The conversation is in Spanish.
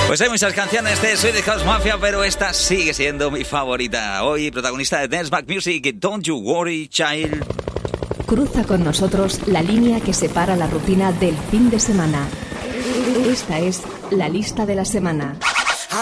Pues hay muchas canciones de Swedish House Mafia, pero esta sigue siendo mi favorita. Hoy, protagonista de Dance Back Music, Don't You Worry, Child. Cruza con nosotros la línea que separa la rutina del fin de semana. Esta es la lista de la semana.